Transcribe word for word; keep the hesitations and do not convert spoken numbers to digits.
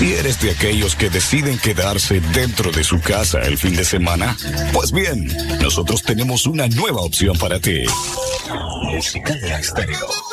Si eres de aquellos que deciden quedarse dentro de su casa el fin de semana, pues bien, nosotros tenemos una nueva opción para ti. Musical Estéreo.